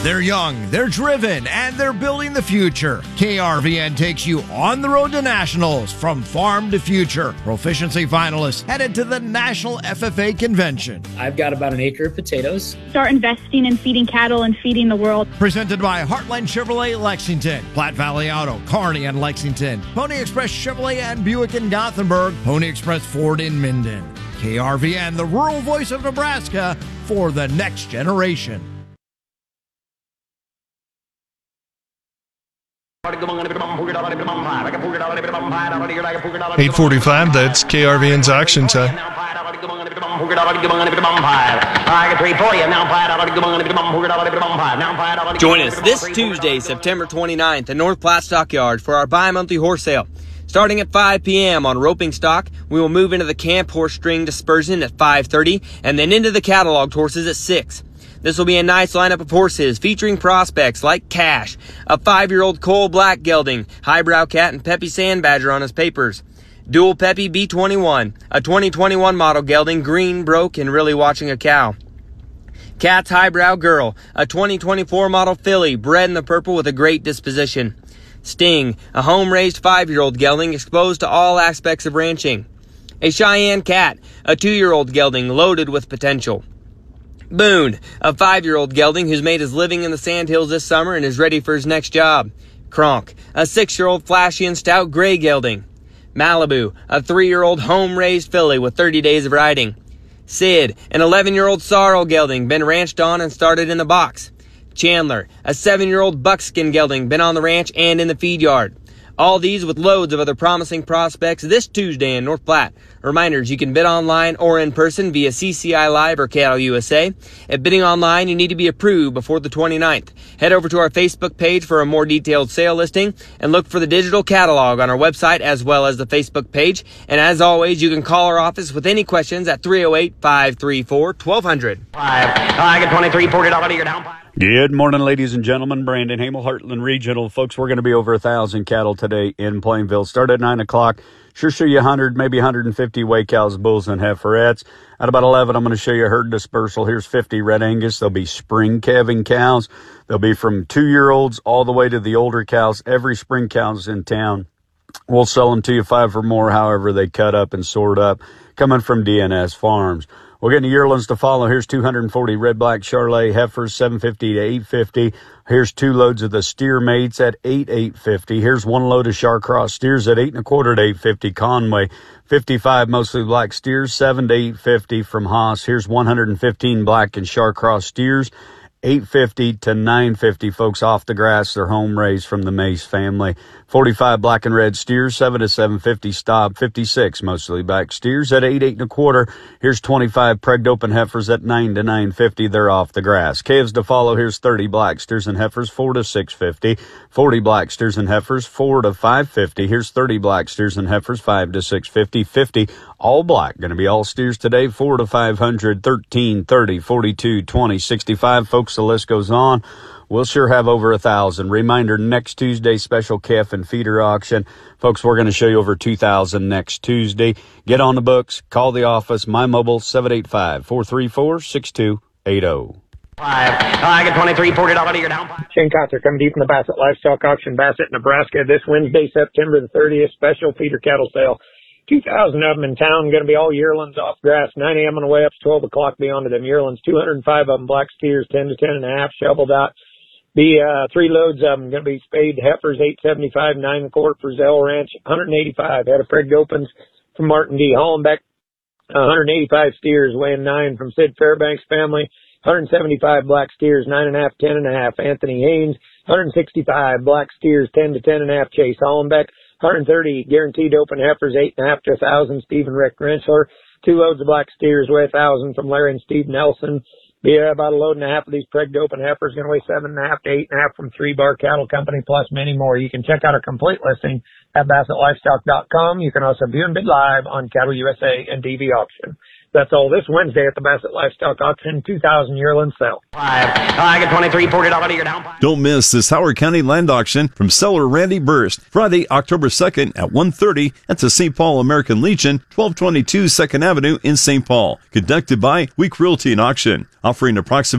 They're young, they're driven, and they're building the future. KRVN takes you on the road to nationals, from farm to future. Proficiency finalists headed to the National FFA Convention. I've got about an acre of potatoes. Start investing in feeding cattle and feeding the world. Presented by Heartland Chevrolet Lexington, Platte Valley Auto, Kearney and Lexington, Pony Express Chevrolet and Buick in Gothenburg, Pony Express Ford in Minden. KRVN, the rural voice of Nebraska for the next generation. 8:45, that's KRVN's auction time. Join us this Tuesday, September 29th at North Platte Stockyards for our bi-monthly horse sale. Starting at 5 p.m. on roping stock, we will move into the camp horse string dispersion at 5:30 and then into the cataloged horses at 6. This will be a nice lineup of horses featuring prospects like Cash, a 5-year-old Coal Black gelding, Highbrow Cat, and Peppy Sand Badger on his papers. Dual Peppy B21, a 2021 model gelding, Green, Broke, and Really Watching a Cow. Cat's Highbrow Girl, a 2024 model filly, bred in the purple with a great disposition. Sting, a home-raised 5-year-old gelding exposed to all aspects of ranching. A Cheyenne Cat, a 2-year-old gelding loaded with potential. Boone, a 5-year-old gelding who's made his living in the Sandhills this summer and is ready for his next job. Kronk, a 6-year-old flashy and stout gray gelding. Malibu, a 3-year-old home-raised filly with 30 days of riding. Sid, an 11-year-old sorrel gelding, been ranched on and started in the box. Chandler, a 7-year-old buckskin gelding, been on the ranch and in the feed yard. All these with loads of other promising prospects this Tuesday in North Platte. Reminders, you can bid online or in person via CCI Live or Cattle USA. At bidding online, you need to be approved before the 29th. Head over to our Facebook page for a more detailed sale listing and look for the digital catalog on our website as well as the Facebook page. And as always, you can call our office with any questions at 308-534-1200. I get $23, $40 to your down. Good morning, ladies and gentlemen. Brandon Hamel, Heartland Regional. Folks, we're going to be over 1,000 cattle today in Plainville. Start at 9 o'clock. Sure show you 100, maybe 150 weigh cows, bulls, and heiferettes. At about 11, I'm going to show you herd dispersal. Here's 50 Red Angus. They'll be spring calving cows. They'll be from 2-year-olds all the way to the older cows. Every spring cow's in town. We'll sell them to you 5 or more, however they cut up and sort up, coming from DNS Farms. We're getting the yearlings to follow. Here's 240 red black Charolais heifers, 750 to 850. Here's 2 loads of the steer mates at 850. Here's 1 load of Charcross steers at 8 1/4 to 850. Conway, 55 mostly black steers, 7 to 850 from Haas. Here's 115 black and Charcross steers, 850 to 950. Folks off the grass, they're home raised from the Mace family. 45 black and red steers, 7 to 750 Staub. 56 mostly black steers at 8 1/4. Here's 25 pregged open heifers at 9 to 950. They're off the grass. Calves to follow. Here's 30 black steers and heifers, 4 to 650. 40 black steers and heifers, 4 to 550. Here's 30 black steers and heifers, 5 to 650. 50 all black. Going to be all steers today, 4 to 500. 13, 30, 42, 20, 65. Folks, the list goes on. We'll sure have over 1,000. Reminder, next Tuesday, special calf and feeder auction. Folks, we're going to show you over 2,000 next Tuesday. Get on the books. Call the office. My mobile, 785-434-6280. I get $23, $40 to your down. Shane Kotzer coming deep from the Bassett Livestock Auction, Bassett, Nebraska. This Wednesday, September the 30th, special feeder cattle sale. 2,000 of them in town, going to be all yearlings off grass, 9 a.m. on the way up to 12 o'clock beyond to them yearlings. 205 of them black steers, 10 to 10.5, shoveled out. Be 3 loads of them going to be spayed heifers, 875, 9 1/4 for Zell Ranch, 185 head of pregged opens from Martin D. Hollenbeck, 185 steers weighing 9 from Sid Fairbanks family, 175 black steers, 9.5, 10.5, Anthony Haynes, 165 black steers, 10 to 10.5, Chase Hollenbeck, 130 guaranteed open heifers, 8.5 to 1,000, Stephen Rick Rensler, 2 loads of black steers weigh 1,000 from Larry and Steve Nelson. Yeah, about a load and a half of these pregged open heifers going to weigh 7.5 to 8.5 from 3 Bar Cattle Company, plus many more. You can check out our complete listing at BassettLivestock.com. You can also view and bid live on Cattle USA and DV Auction. That's all this Wednesday at the Bassett Livestock Auction, 2,000 yearling sale. I get $23, $40 to your down. Don't miss this Howard County land auction from seller Randy Burst, Friday, October 2nd at 1:30 at the St. Paul American Legion, 1222 2nd Avenue in St. Paul. Conducted by Week Realty and Auction, offering approximately